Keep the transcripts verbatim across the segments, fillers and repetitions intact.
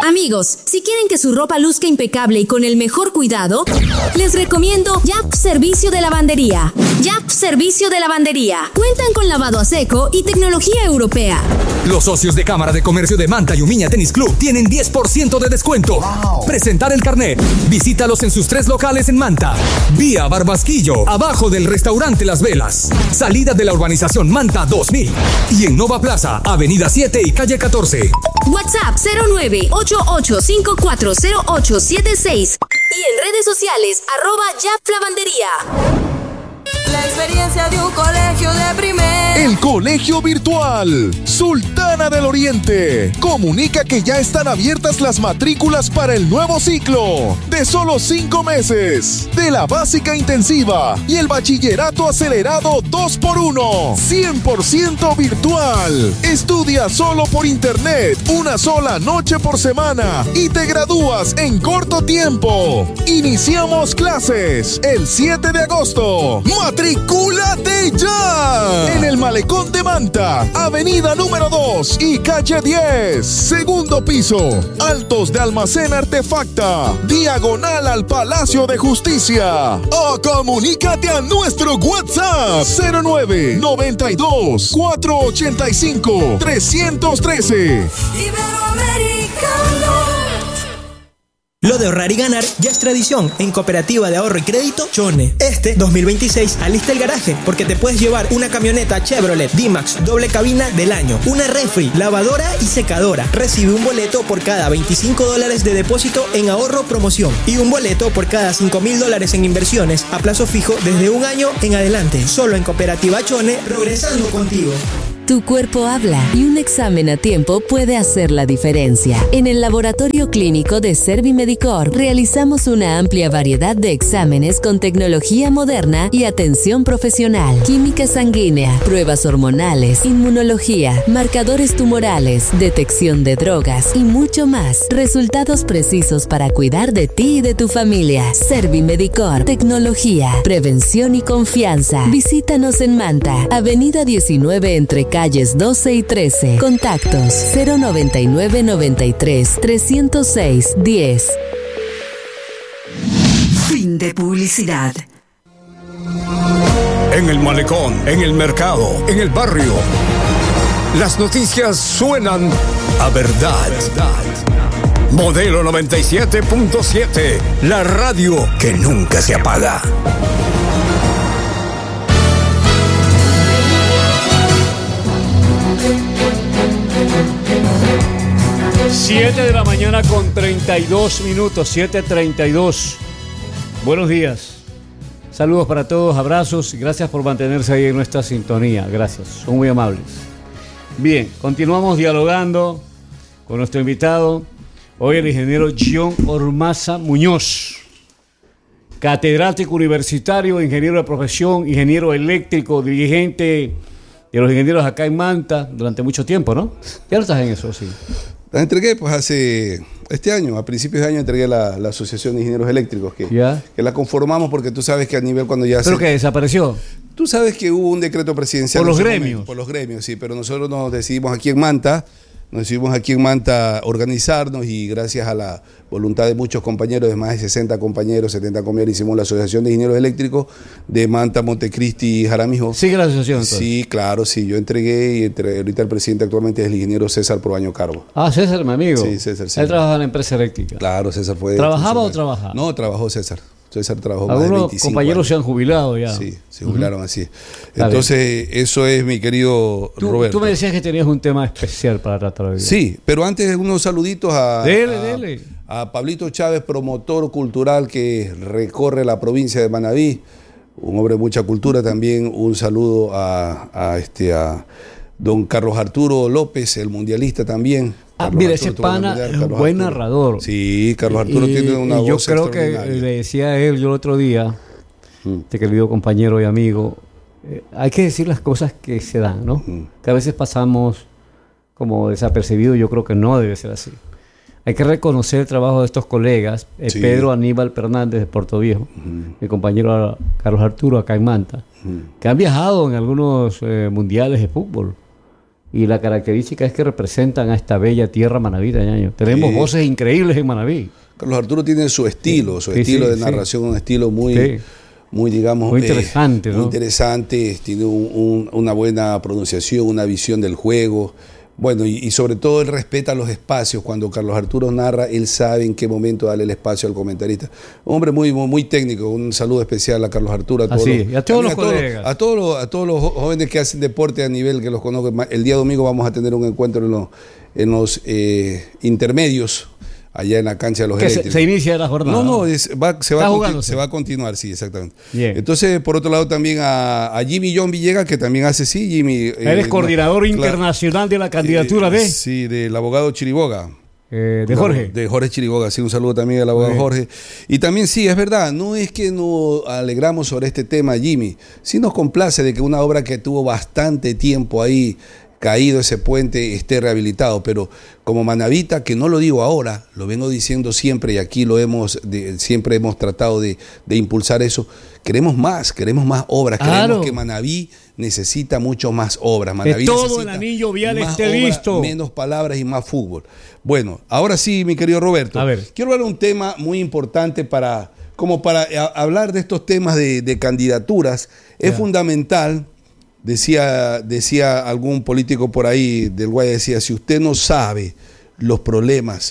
Amigos, si quieren que su ropa luzca impecable y con el mejor cuidado, les recomiendo Yap Servicio de Lavandería. Yap Servicio de Lavandería. Cuentan con lavado a seco y tecnología europea. Los socios de Cámara de Comercio de Manta y Umiña Tenis Club tienen diez por ciento de descuento. Wow. Presentar el carnet. Visítalos en sus tres locales en Manta. Vía Barbasquillo, abajo del restaurante Las Velas. Salida de la urbanización Manta dos mil. Y en Nova Plaza, Avenida siete y Calle catorce. WhatsApp cero nueve ocho ocho cinco cuatro cero ocho siete seis. Y en redes sociales, arroba Yap Lavandería. La experiencia de un colegio de primer. El Colegio Virtual Sultana del Oriente comunica que ya están abiertas las matrículas para el nuevo ciclo de solo cinco meses de la básica intensiva y el bachillerato acelerado dos por uno, cien por ciento virtual. Estudia solo por internet, una sola noche por semana y te gradúas en corto tiempo. Iniciamos clases el siete de agosto. ¡Matricúlate ya! En el Malecón de Manta, avenida número dos y calle diez, segundo piso, Altos de Almacén Artefacta, diagonal al Palacio de Justicia. O comunícate a nuestro WhatsApp cero nueve noventa y dos cuatrocientos ochenta y cinco trescientos trece. Iberoamericano. Lo de ahorrar y ganar ya es tradición en Cooperativa de Ahorro y Crédito Chone. Este dos mil veintiséis alista el garaje porque te puedes llevar una camioneta Chevrolet D-Max doble cabina del año, una refri, lavadora y secadora. Recibe un boleto por cada veinticinco dólares de depósito en ahorro promoción y un boleto por cada cinco mil dólares en inversiones a plazo fijo desde un año en adelante. Solo en Cooperativa Chone, progresando contigo. Tu cuerpo habla y un examen a tiempo puede hacer la diferencia. En el laboratorio clínico de Servimedicor realizamos una amplia variedad de exámenes con tecnología moderna y atención profesional. Química sanguínea, pruebas hormonales, inmunología, marcadores tumorales, detección de drogas y mucho más. Resultados precisos para cuidar de ti y de tu familia. Servimedicor, tecnología, prevención y confianza. Visítanos en Manta, avenida diecinueve entre calles doce y trece. Contactos cero noventa y nueve noventa y tres trescientos seis diez. Fin de publicidad. En el malecón, en el mercado, en el barrio, las noticias suenan a verdad. Modelo noventa y siete punto siete, la radio que nunca se apaga. siete de la mañana con treinta y dos minutos, siete treinta y dos. Buenos días. Saludos para todos, abrazos y gracias por mantenerse ahí en nuestra sintonía. Gracias, son muy amables. Bien, continuamos dialogando con nuestro invitado. Hoy el ingeniero John Ormaza Muñoz, catedrático universitario, ingeniero de profesión, ingeniero eléctrico, dirigente de los ingenieros acá en Manta durante mucho tiempo, ¿no? Ya no estás en eso, sí. La entregué pues hace, este año, a principios de año entregué la, la Asociación de Ingenieros Eléctricos, que, que la conformamos porque tú sabes que a nivel cuando ya... ¿Pero se, que desapareció? Tú sabes que hubo un decreto presidencial... ¿Por los gremios? Momento, por los gremios, sí, pero nosotros nos decidimos aquí en Manta, nos decidimos aquí en Manta organizarnos y gracias a la voluntad de muchos compañeros, de más de sesenta compañeros, setenta compañeros, hicimos la Asociación de Ingenieros Eléctricos de Manta, Montecristi y Jaramillo. ¿Sigue la asociación entonces? Sí, claro, sí, yo entregué y entre, ahorita el presidente actualmente es el ingeniero César Proaño Carbo. Ah, César, mi amigo. Sí, César, sí. Él trabajaba en la empresa eléctrica. Claro, César fue... ¿Trabajaba o trabajaba? No, trabajó César. César trabajó más de Algunos veinticinco compañeros años. se han jubilado ya. Sí, se jubilaron uh-huh. así. Está Entonces, bien. Eso es mi querido tú, Roberto. Tú me decías que tenías un tema especial para tratar hoy. Sí, pero antes unos saluditos a, dele, a, dele. a Pablito Chávez, promotor cultural que recorre la provincia de Manabí, un hombre de mucha cultura también. Un saludo a, a, este, a don Carlos Arturo López, el mundialista también. Ah, Carlos mira, Arturo, ese pana mundial, es un Carlos buen Arturo. narrador. Sí, Carlos Arturo y, tiene una y voz yo creo que le decía a él yo el otro día, mm. este querido compañero y amigo, eh, hay que decir las cosas que se dan, ¿no? Mm. Que a veces pasamos como desapercibidos, yo creo que no debe ser así. Hay que reconocer el trabajo de estos colegas, eh, sí. Pedro Aníbal Fernández de Puerto Viejo, mm. mi compañero Carlos Arturo acá en Manta, mm. que han viajado en algunos eh, mundiales de fútbol. y la característica es que representan a esta bella tierra manabita, ñaño. Tenemos Sí. voces increíbles en Manabí. Carlos Arturo tiene su estilo, su Sí, estilo sí, de sí. narración, un estilo muy, Sí. muy digamos, Muy interesante, eh, ¿no? muy interesante, tiene un- un- una buena pronunciación, una visión del juego. Bueno, y, y sobre todo él respeta los espacios. Cuando Carlos Arturo narra, él sabe en qué momento darle el espacio al comentarista. Un hombre muy, muy, muy técnico. Un saludo especial a Carlos Arturo, a todos, Así, los, y a todos también los colegas. a todos los, a todos los jo- jóvenes que hacen deporte a nivel que los conozco. El día domingo vamos a tener un encuentro en los, en los eh, intermedios, allá en la cancha de los Que se, eléctricos. se inicia la jornada. No, no, es- va- se, va Está a conti- jugándose. se va a continuar, sí, exactamente. Bien. Entonces, por otro lado, también a, a Jimmy John Villegas, que también hace, sí, Jimmy. eh, Eres no, coordinador claro, internacional de la candidatura eh, de, Sí, del abogado Chiriboga. eh, de Jorge. De Jorge Chiriboga, sí, un saludo también al abogado Muy bien. Jorge. Y también sí, es verdad, no es que nos alegramos sobre este tema, Jimmy, sí nos complace de que una obra que tuvo bastante tiempo ahí caído ese puente esté rehabilitado, pero como manabita, que no lo digo ahora, lo vengo diciendo siempre y aquí lo hemos, de- siempre hemos tratado de, de impulsar eso, queremos más, queremos más obras, Claro. queremos que Manabí necesita mucho más obras. Manabí todo necesita el anillo vial más esté obra, listo. menos palabras y más fútbol. Bueno, ahora sí, mi querido Roberto, A ver. quiero hablar de un tema muy importante para, como para a- hablar de estos temas de, de candidaturas. Es Ya. fundamental, decía, decía algún político por ahí del Guaya, decía, si usted no sabe los problemas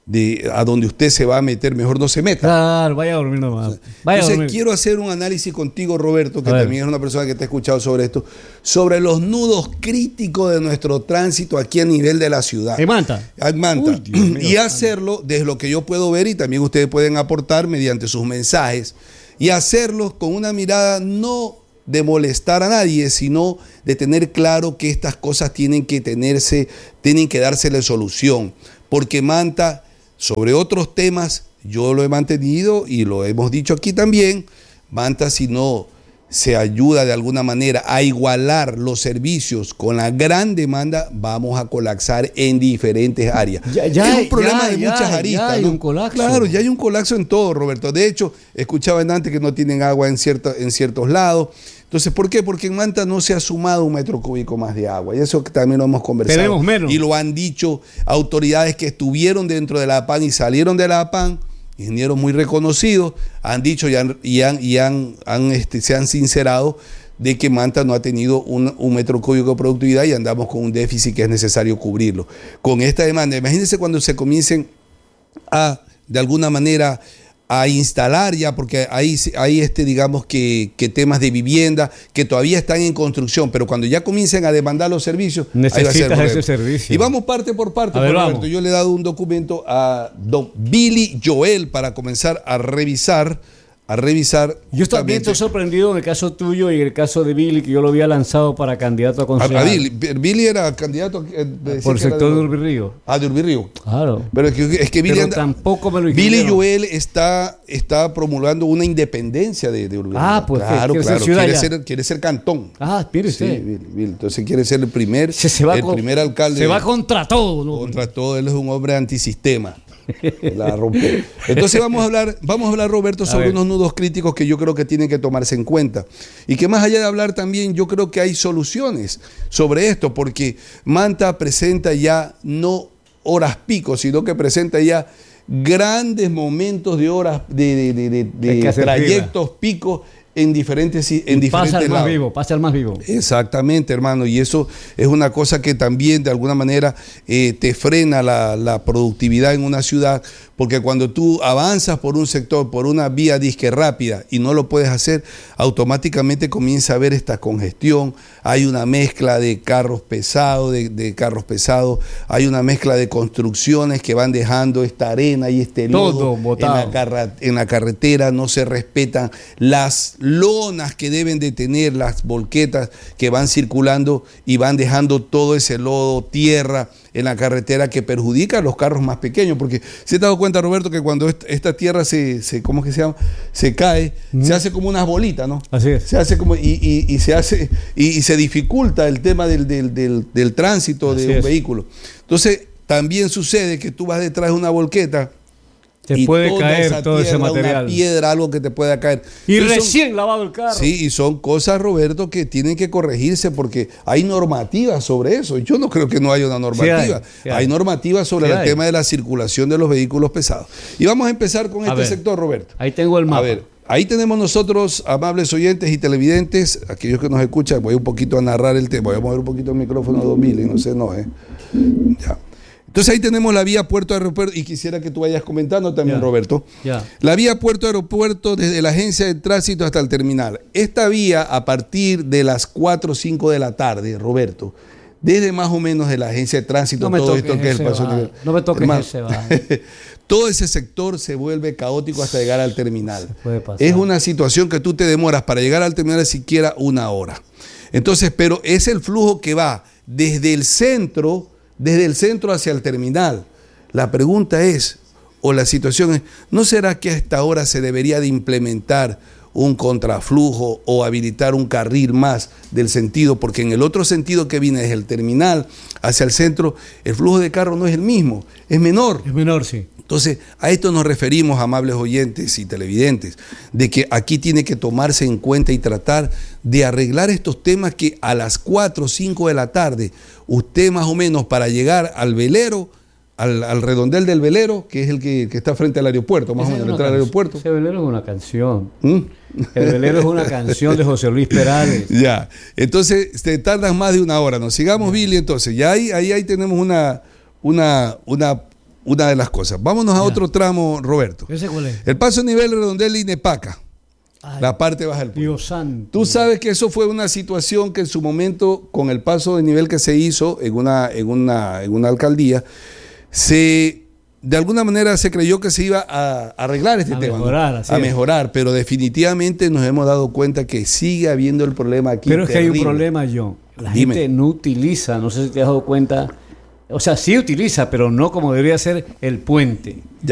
de a donde usted se va a meter, mejor no se meta. Claro, vaya a dormir nomás. Vaya a Entonces dormir. quiero hacer un análisis contigo, Roberto, que A ver. también es una persona que te ha escuchado sobre esto, sobre los nudos críticos de nuestro tránsito aquí a nivel de la ciudad. En Manta. En Manta. Uy, Dios mío. Y hacerlo desde lo que yo puedo ver y también ustedes pueden aportar mediante sus mensajes y hacerlo con una mirada no de molestar a nadie, sino de tener claro que estas cosas tienen que tenerse, tienen que dársele solución, porque Manta, sobre otros temas, yo lo he mantenido y lo hemos dicho aquí también, Manta, si no se ayuda de alguna manera a igualar los servicios con la gran demanda, vamos a colapsar en diferentes áreas. Ya- ya es hay- un problema ya- de ya- muchas ya aristas. hay ¿no? un colapso. Claro, ya hay un colapso en todo, Roberto. De hecho, escuchaba antes que no tienen agua en, cierta- en ciertos lados. Entonces, ¿por qué? Porque en Manta no se ha sumado un metro cúbico más de agua. Y eso que también lo hemos conversado. Tenemos menos. Y lo han dicho autoridades que estuvieron dentro de la APAN y salieron de la APAN, ingenieros muy reconocidos, han dicho y, han, y, han, y han, han, este, se han sincerado de que Manta no ha tenido un, un metro cúbico de productividad y andamos con un déficit que es necesario cubrirlo. Con esta demanda, imagínense cuando se comiencen a, de alguna manera, a instalar ya, porque hay, hay este, digamos que, que temas de vivienda que todavía están en construcción, pero cuando ya comiencen a demandar los servicios, ahí va a ser Necesitas problema. ese servicio. Y vamos parte por parte, A ver, por vamos. Roberto. Yo le he dado un documento a don Billy Joel para comenzar a revisar, a revisar. Yo también justamente- estoy sorprendido en el caso tuyo y en el caso de Billy, que yo lo había lanzado para candidato a a, concejal. a Billy. Billy era candidato eh, decía Por el que era sector de de- Urbirrío. Ah, de Urbirrío. Claro. Pero es que, es que Billy, Pero anda- tampoco me lo Billy incluyeron. Joel está, está promulgando una independencia de, de Urbirrío. Ah, pues, claro, quiere ser claro. ciudad quiere, ya. ser, quiere ser cantón. Ah, mire Sí, usted. Billy, Billy. Entonces quiere ser el primer, Se, se va el con- primer alcalde. Se va contra todo, ¿no? Contra todo, él es un hombre antisistema. La rompe. Entonces vamos a hablar, vamos a hablar, Roberto, sobre ver. unos nudos críticos que yo creo que tienen que tomarse en cuenta. Y que más allá de hablar también, yo creo que hay soluciones sobre esto, porque Manta presenta ya no horas pico, sino que presenta ya grandes momentos de horas de, de- de- de- de Hay que hacer trayectos pico en diferentes, en Pasa diferentes al más lados. vivo, pasa al más vivo. Exactamente, hermano, y eso es una cosa que también de alguna manera eh, te frena la, la productividad en una ciudad, porque cuando tú avanzas por un sector, por una vía disque rápida y no lo puedes hacer, automáticamente comienza a haber esta congestión, hay una mezcla de carros pesados, de, de carros pesados, hay una mezcla de construcciones que van dejando esta arena y este lodo Todo en botado. la carra- en la carretera, no se respetan las lonas que deben de tener, las volquetas que van circulando y van dejando todo ese lodo, tierra en la carretera que perjudica a los carros más pequeños, porque se te ha dado cuenta, Roberto, que cuando est- esta tierra se, se ¿cómo es que se llama? Se cae, se hace como unas bolitas, ¿no? Así es. Se hace como, y, y- y se hace, y, y se dificulta el tema del, del, del- del tránsito de Así un es. vehículo. Entonces, también sucede que tú vas detrás de una volqueta Te y puede toda caer esa todo ese tierra, material. Una piedra, algo que te pueda caer. Y Entonces, recién son, lavado el carro. Sí, y son cosas, Roberto, que tienen que corregirse porque hay normativas sobre eso. Yo no creo que no haya una normativa. Sí hay, sí hay. hay normativas sobre Sí el hay. tema de la circulación de los vehículos pesados. Y vamos a empezar con A este ver, sector, Roberto. Ahí tengo el mapa. A ver, ahí tenemos nosotros, amables oyentes y televidentes, aquellos que nos escuchan, voy un poquito a narrar el tema, voy a mover un poquito el micrófono a dos mil y no sé, no, ¿eh? Ya. Entonces ahí tenemos la vía Puerto Aeropuerto y quisiera que tú vayas comentando también, Ya. Roberto. Ya. La vía Puerto Aeropuerto desde la agencia de tránsito hasta el terminal. Esta vía a partir de las cuatro o cinco de la tarde, Roberto, desde más o menos de la agencia de tránsito, No me todo toques esto que es el ese paso bar. nivel. No me toques Hermano, ese bar. todo ese sector se vuelve caótico hasta llegar al terminal. Se puede pasar. Es una situación que tú te demoras para llegar al terminal siquiera una hora. Entonces, pero es el flujo que va desde el centro, desde el centro hacia el terminal. La pregunta es, o la situación es, ¿no será que a esta hora se debería de implementar un contraflujo o habilitar un carril más del sentido? Porque en el otro sentido que viene desde el terminal hacia el centro, el flujo de carro no es el mismo, es menor. Es menor, sí. Entonces, a esto nos referimos, amables oyentes y televidentes, de que aquí tiene que tomarse en cuenta y tratar de arreglar estos temas que a las cuatro o cinco de la tarde, usted más o menos para llegar al velero, al, al redondel del velero, que es el que, que está frente al aeropuerto, más Esa o es menos, una entrar al canción. aeropuerto. Ese velero es una canción. ¿Mm? El velero es una canción de José Luis Perales. Ya, entonces te tardas más de una hora, ¿no? Sigamos, ya. Billy, entonces, ya ahí, ahí, ahí tenemos una, una, una, una de las cosas. Vámonos a ya. otro tramo, Roberto. ¿Ese cuál es? El paso nivel redondel Inepaca. Ay, la parte baja del puente. Dios santo. Tú sabes que eso fue una situación que en su momento, con el paso de nivel que se hizo en una, en una, en una alcaldía, se, de alguna manera se creyó que se iba a arreglar este a tema. Mejorar, ¿no? así a es. mejorar, pero definitivamente nos hemos dado cuenta que sigue habiendo el problema aquí. Pero es terrible. que hay un problema, John. La Dime. gente no utiliza, no sé si te has dado cuenta, o sea, sí utiliza, pero no como debería ser el puente. Ya.